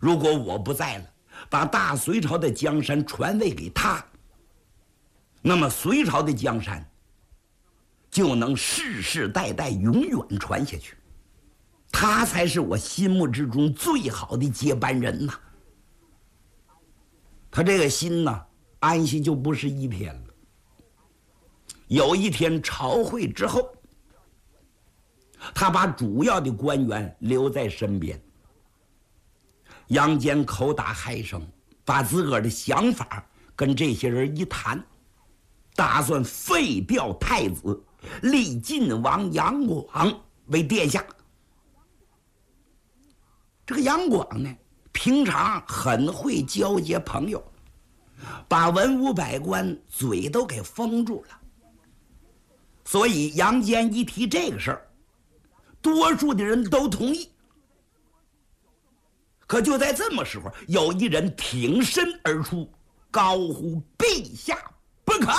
如果我不在了，把大隋朝的江山传位给他，那么隋朝的江山就能世世代代永远传下去，他才是我心目之中最好的接班人呐。他这个心呢，安息就不是一天了。有一天朝会之后，他把主要的官员留在身边，杨坚口打嗨声，把自个儿的想法跟这些人一谈，打算废掉太子，立晋王杨广为殿下。这个杨广呢，平常很会交结朋友，把文武百官嘴都给封住了，所以杨坚一提这个事儿，多数的人都同意。可就在这么时候，有一人挺身而出，高呼陛下不可。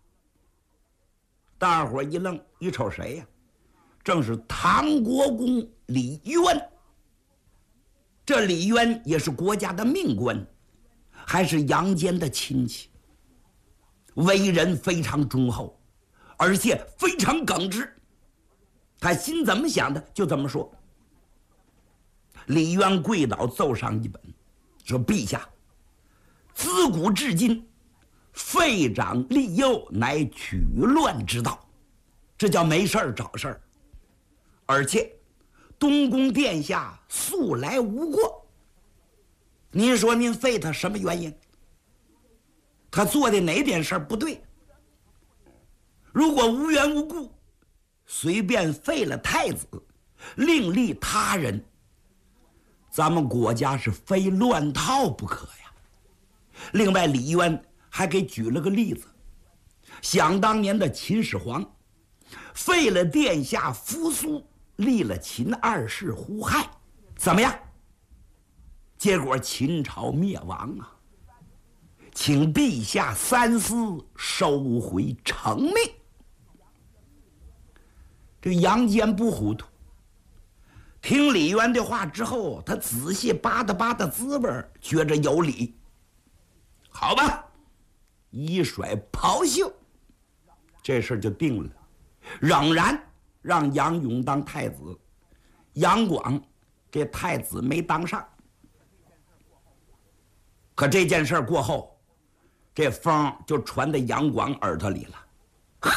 大伙一愣，一瞅谁呀？正是唐国公李渊。这李渊也是国家的命官，还是杨坚的亲戚，为人非常忠厚，而且非常耿直。他心怎么想的就怎么说。李渊跪倒奏上一本，说：“陛下，自古至今，废长立幼乃取乱之道，这叫没事儿找事儿。而且东宫殿下素来无过，您说您废他什么原因？他做的哪点事儿不对？如果无缘无故随便废了太子，另立他人，咱们国家是非乱套不可呀。”另外，李渊还给举了个例子，想当年的秦始皇废了殿下扶苏，立了秦二世胡亥，怎么样？结果秦朝灭亡啊！请陛下三思，收回成命。这个杨坚不糊涂，听李渊的话之后，他仔细扒拉扒拉滋味，觉着有理。好吧，一甩袍袖，这事儿就定了，仍然让杨勇当太子，杨广这太子没当上。可这件事过后，这风就传到杨广耳朵里了，呵，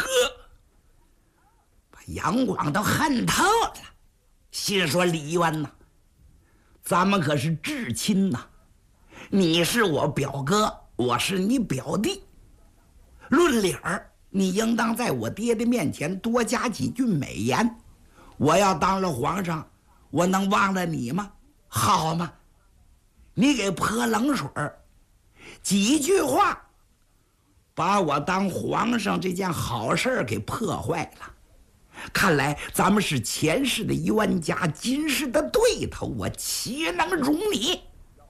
把杨广都恨透了，心说李渊呐，咱们可是至亲呐，你是我表哥，我是你表弟，论理儿，你应当在我爹的面前多加几句美言。我要当了皇上，我能忘了你吗？好吗？你给泼冷水儿，几句话把我当皇上这件好事给破坏了。看来咱们是前世的冤家，今世的对头，我岂能容你？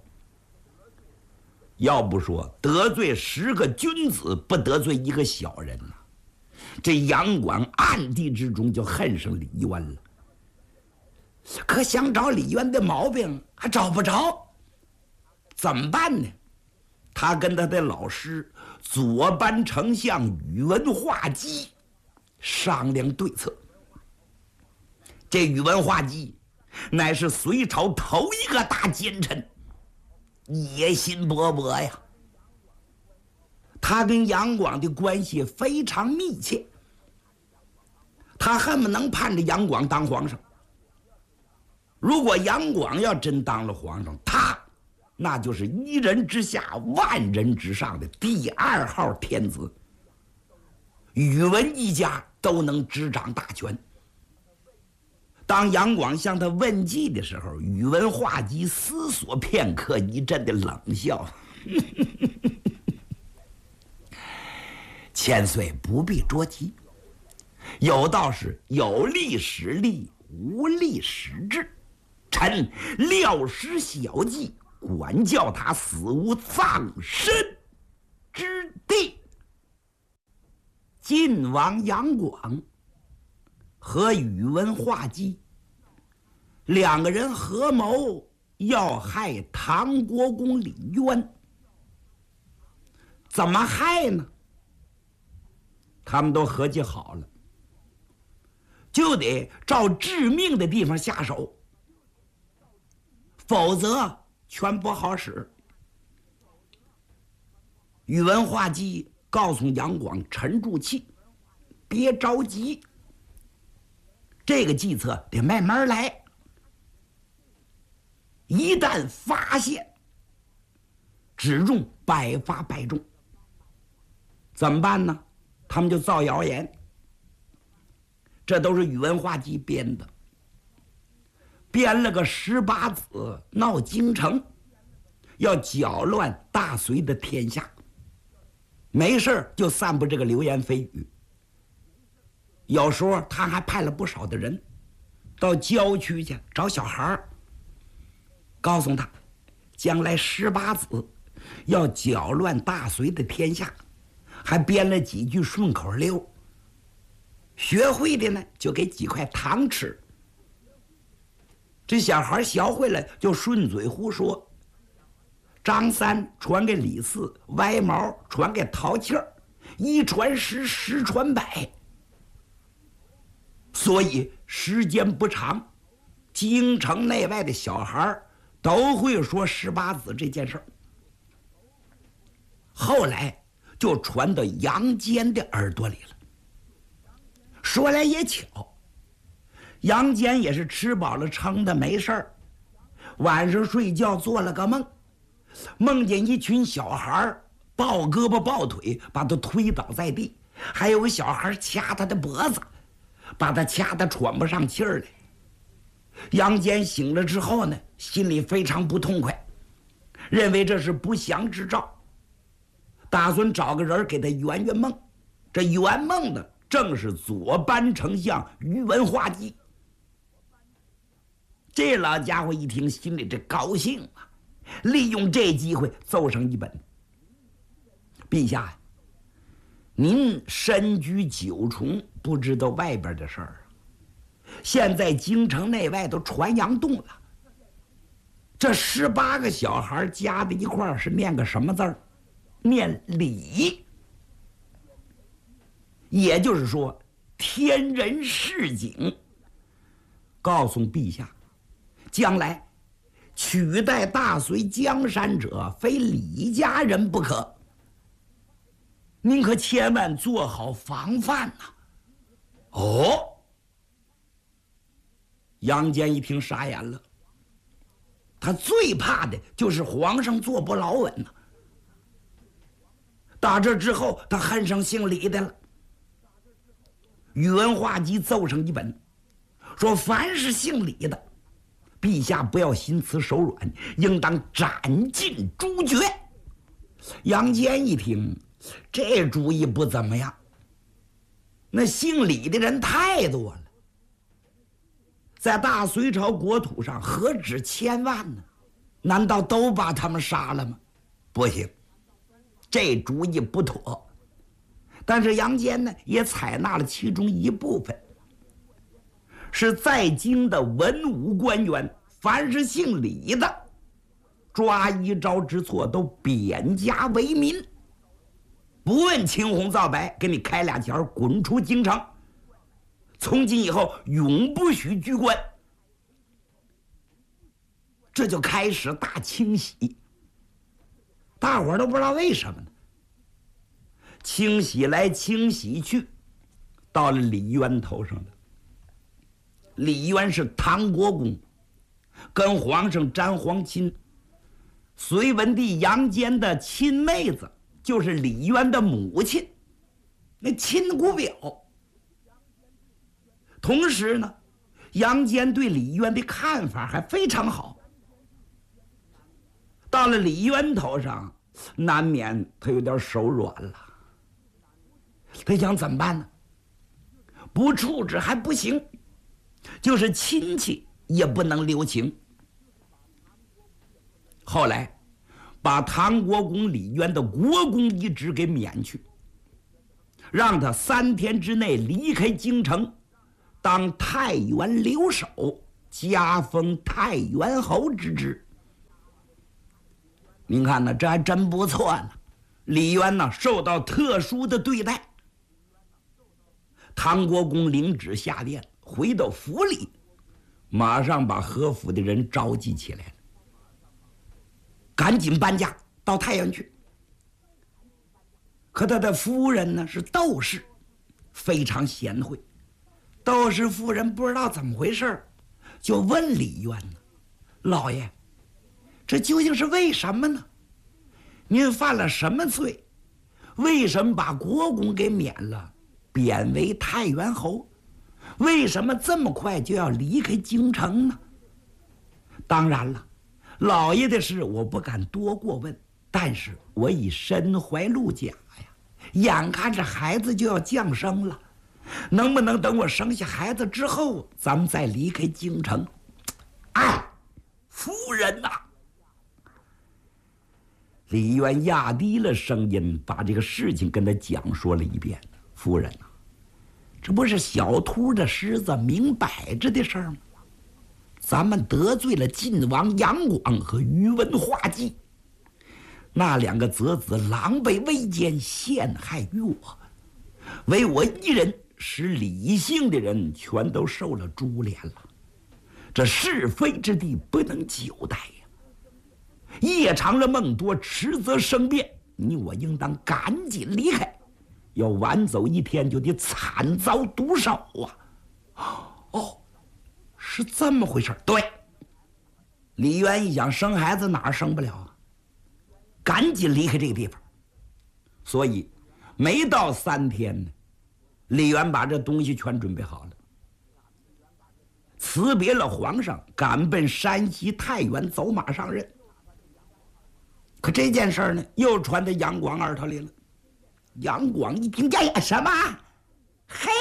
要不说得罪10个君子，不得罪一个小人呐。这杨广暗地之中就恨上李渊了，可想找李渊的毛病还找不着，怎么办呢？他跟他的老师左班丞相宇文化及商量对策。这宇文化及乃是隋朝头一个大奸臣，野心勃勃呀。他跟杨广的关系非常密切，他恨不能盼着杨广当皇上。如果杨广要真当了皇上，他那就是1人之下万人之上的第2号天子，宇文一家都能执掌大权。当杨广向他问计的时候，宇文化及思索片刻，一阵的冷笑千岁不必着急，有道是有利使利，无利使智，臣料施小计，管教他死无葬身之地。晋王杨广和宇文化及2个人合谋要害唐国公李渊。怎么害呢？他们都合计好了，就得照致命的地方下手，否则全不好使。宇文化及告诉杨广沉住气，别着急，这个计策得慢慢来。一旦发现，只中百发百中。怎么办呢？他们就造谣言，这都是宇文化及编的，编了个18子闹京城，要搅乱大隋的天下，没事就散布这个流言蜚语。有时候他还派了不少的人到郊区去找小孩，告诉他将来18子要搅乱大隋的天下，还编了几句顺口溜，学会的呢就给几块糖吃。这小孩学会了就顺嘴胡说，张三传给李四，歪毛传给淘气儿，一传十，十传百。所以时间不长，京城内外的小孩都会说18子这件事儿。后来就传到杨坚的耳朵里了。说来也巧，杨坚也是吃饱了撑的没事儿，晚上睡觉做了个梦，梦见一群小孩抱胳膊抱腿把他推倒在地，还有个小孩掐他的脖子，把他掐得喘不上气儿来。杨坚醒了之后呢，心里非常不痛快，认为这是不祥之兆，打算找个人给他圆圆梦。这圆梦呢，正是左班丞相宇文化及。这老家伙一听，心里这高兴啊，利用这机会奏上一本：陛下呀，您身居九重，不知道外边的事儿啊。现在京城内外都传扬动了，这18个小孩加在一块儿是念个什么字儿？念李。也就是说，天人示警，告诉陛下，将来取代大隋江山者，非李家人不可。您可千万做好防范呐！哦，杨坚一听傻眼了，他最怕的就是皇上坐不牢稳呐。打这之后，他恨上姓李的了。宇文化及奏上一本，说凡是姓李的，陛下不要心慈手软，应当斩尽诛绝。杨坚一听，这主意不怎么样，那姓李的人太多了，在大隋朝国土上何止1000万呢？难道都把他们杀了吗？不行，这主意不妥。但是杨坚呢，也采纳了其中一部分，是在京的文武官员，凡是姓李的，抓一招之错都贬家为民，不问青红皂白，给你开2钱滚出京城，从今以后永不许居官。这就开始大清洗，大伙儿都不知道为什么呢？清洗来清洗去，到了李渊头上了。李渊是唐国公，跟皇上沾皇亲，隋文帝杨坚的亲妹子就是李渊的母亲，那亲姑表。同时呢，杨坚对李渊的看法还非常好。到了李渊头上，难免他有点手软了。他想怎么办呢？不处置还不行，就是亲戚也不能留情。后来把唐国公李渊的国公一职给免去，让他3天之内离开京城，当太原留守，加封太原侯之职。 您看呢，这还真不错呢。李渊呢受到特殊的对待。唐国公领旨下殿，回到府里，马上把何府的人召集起来了，赶紧搬家到太原去。可他的夫人呢是窦氏，非常贤惠。窦氏夫人不知道怎么回事，就问李渊呢：“老爷，这究竟是为什么呢？您犯了什么罪？为什么把国公给免了，贬为太原侯？为什么这么快就要离开京城呢？”当然了，老爷的事我不敢多过问，但是我已身怀禄甲呀，眼看着孩子就要降生了，能不能等我生下孩子之后，咱们再离开京城？哎，夫人呐！李渊压低了声音，把这个事情跟他讲说了一遍。夫人呐，这不是小兔的狮子明摆着的事儿吗？咱们得罪了晋王杨广和宇文化忌，那两个贼子狼狈为奸，陷害于我，唯我一人使李姓的人全都受了株连了。这是非之地不能久待呀！夜长了梦多，迟则生变，你我应当赶紧离开，要晚走一天就得惨遭毒手啊！哦，是这么回事。对，李渊一想，生孩子哪儿生不了啊，赶紧离开这个地方。所以没到3天呢，李渊把这东西全准备好了，辞别了皇上，赶奔山西太原，走马上任。可这件事呢，又传到杨广耳朵里了。杨广一听，呀，什么？嘿，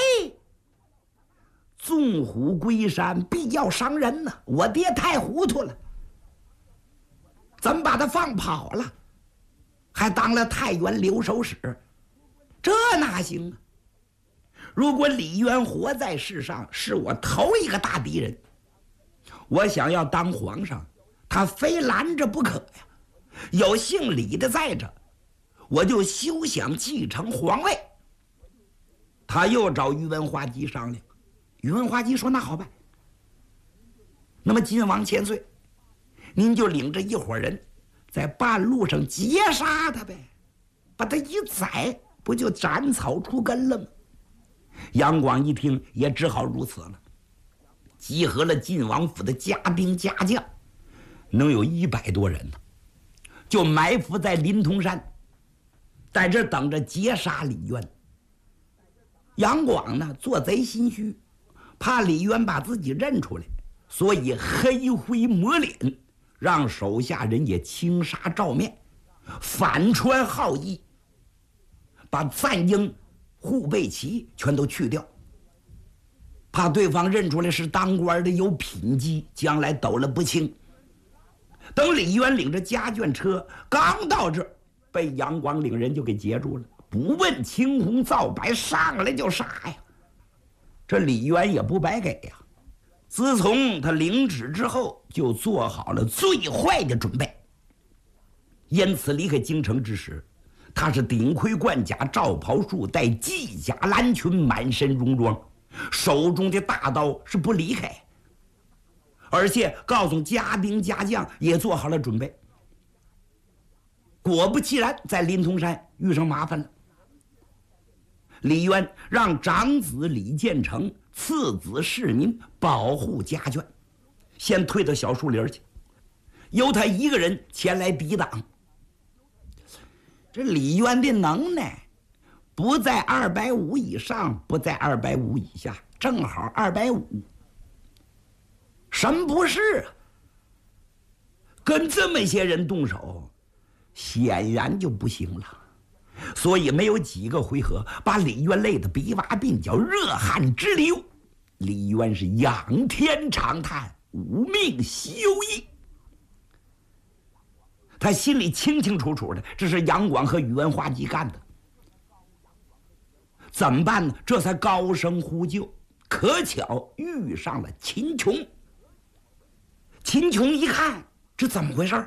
纵虎归山，必要伤人呢！我爹太糊涂了，怎么把他放跑了？还当了太原留守使，这哪行啊？如果李渊活在世上，是我头一个大敌人。我想要当皇上，他非拦着不可呀。有姓李的在这，我就休想继承皇位。他又找宇文化忌商量，宇文化忌说：“那好办，那么晋王千岁，您就领着一伙人，在半路上截杀他呗，把他一宰，不就斩草除根了吗？”杨广一听，也只好如此了，集合了晋王府的家兵家将，能有100多人呢，就埋伏在临潼山，在这等着截杀李渊。杨广呢，做贼心虚，怕李渊把自己认出来，所以黑灰抹脸，让手下人也轻纱罩面，反穿号衣，把赞缨、护背旗全都去掉，怕对方认出来是当官的有品级，将来斗了不清。等李渊领着家眷车刚到这儿，被杨广领人就给截住了，不问青红皂白，上来就杀呀！这李渊也不白给呀。自从他领旨之后，就做好了最坏的准备。因此离开京城之时，他是顶盔贯甲，罩袍束带，系甲蓝裙，满身戎装，手中的大刀是不离开，而且告诉家兵家将也做好了准备。果不其然，在临潼山遇上麻烦了。李渊让长子李建成、次子世民保护家眷，先退到小树林去，由他一个人前来抵挡。这李渊的能耐不在250以上，不在250以下，正好250。什么不是啊？跟这么些人动手，显然就不行了。所以没有几个回合，把李渊累得鼻洼鬓角，热汗直流。李渊是仰天长叹，无命休矣。他心里清清楚楚的，这是杨广和宇文化忌干的。怎么办呢？这才高声呼救，可巧遇上了秦琼。秦琼一看，这怎么回事？